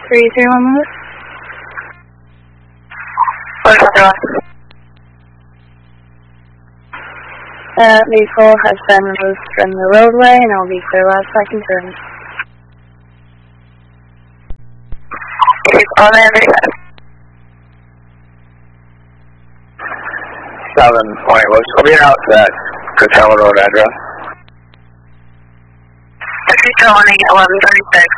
331 move. Vehicle has been removed from the roadway and will be clear last second turn. On the other side. 720, will be out to that Coachella Road address. 320, 1136.